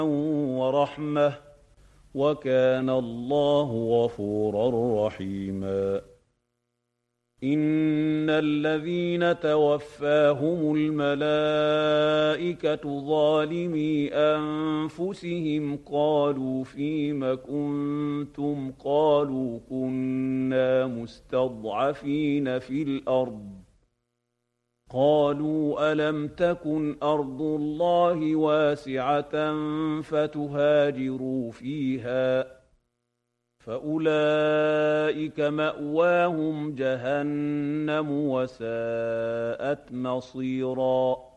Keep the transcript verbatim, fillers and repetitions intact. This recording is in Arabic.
ورحمة وكان الله غفورا رحيما. إن الذين توفاهم الملائكة ظالمي أنفسهم قالوا فيم كنتم قالوا كنا مستضعفين في الأرض قالوا ألم تكن أرض الله واسعة فتهاجروا فيها فأولئك مأواهم جهنم وساءت مصيرا.